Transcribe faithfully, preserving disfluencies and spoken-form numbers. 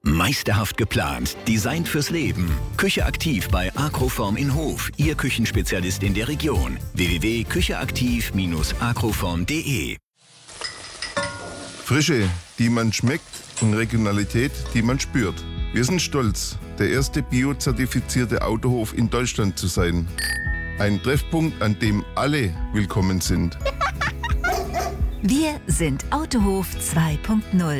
Meisterhaft geplant, designt fürs Leben. Küche aktiv bei Agroform in Hof, Ihr Küchenspezialist in der Region. w w w punkt kücheaktiv Bindestrich agroform punkt de. Frische, die man schmeckt, und Regionalität, die man spürt. Wir sind stolz, der erste biozertifizierte Autohof in Deutschland zu sein. Ein Treffpunkt, an dem alle willkommen sind. Wir sind Autohof zwei Punkt null.